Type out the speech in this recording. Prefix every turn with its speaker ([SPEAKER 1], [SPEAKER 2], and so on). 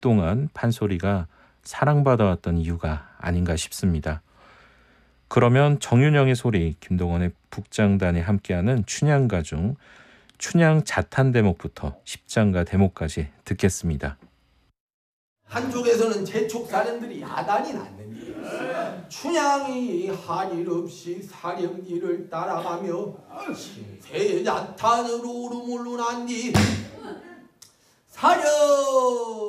[SPEAKER 1] 오랫동안 판소리가 사랑받아왔던 이유가 아닌가 싶습니다. 그러면 정윤영의 소리, 김동원의 북장단이 함께하는 춘향가 중 춘향 자탄 대목부터 십장가 대목까지 듣겠습니다.
[SPEAKER 2] 한쪽에서는 재촉 사람들이 야단이 났는데 춘향이 할 일 없이 사령니를 따라가며 신세 자탄으로 울음을 논한 뒤 사령